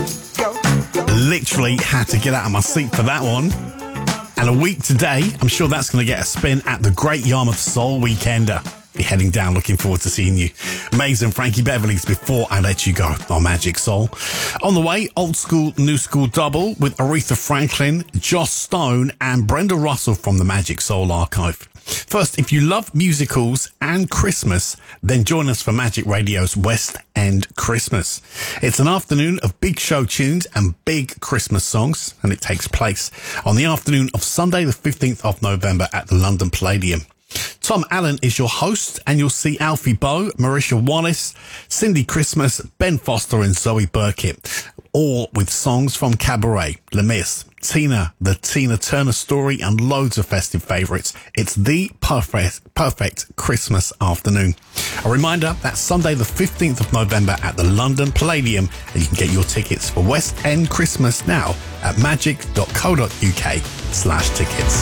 Literally had to get out of my seat for that one. And a week today, I'm sure that's going to get a spin at the Great Yarmouth Soul Weekender. Be heading down, looking forward to seeing you. Maze and Frankie Beverly's Before I Let You Go on Magic Soul. On the way, old school, new school double with Aretha Franklin, Joss Stone and Brenda Russell from the Magic Soul Archive. First, if you love musicals and Christmas, then join us for Magic Radio's West End Christmas. It's an afternoon of big show tunes and big Christmas songs, and it takes place on the afternoon of Sunday the 15th of November at the London Palladium. Tom Allen is your host, and you'll see Alfie Boe, Marisha Wallace, Cindy Christmas, Ben Foster and Zoe Burkett, all with songs from Cabaret, Les Mis, Tina, the Tina Turner Story and loads of festive favourites. It's the perfect Christmas afternoon. A reminder, that's Sunday the 15th of November at the London Palladium, and you can get your tickets for West End Christmas now at magic.co.uk/tickets.